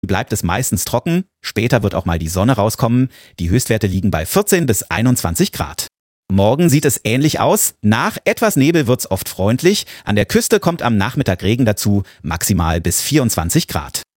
bleibt es meistens trocken, später wird auch mal die Sonne rauskommen. Die Höchstwerte liegen bei 14 bis 21 Grad. Morgen sieht es ähnlich aus. Nach etwas Nebel wird's oft freundlich. An der Küste kommt am Nachmittag Regen dazu, maximal bis 24 Grad.